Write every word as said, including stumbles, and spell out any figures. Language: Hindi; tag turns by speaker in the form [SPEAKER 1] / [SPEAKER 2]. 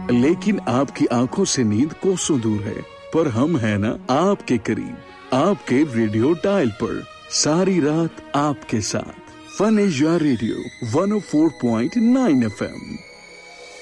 [SPEAKER 1] लेकिन आपकी आंखों से नींद कोसों दूर है, पर हम है ना आपके करीब, आपके रेडियो डायल पर, सारी रात आपके साथ। Fun is your radio one O four point nine F M.